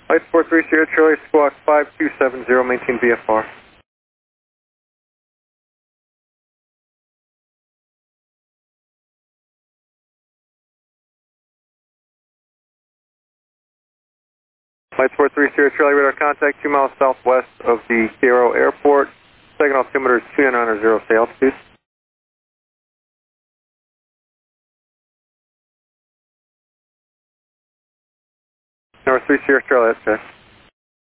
Flight 430 Charlie, squawk 5270, maintain VFR. Flight 430 Charlie, radar contact 2 miles southwest of the Cairo Airport. Second altimeter is 2900, stay altitude. Number 30 Charlie, that's good.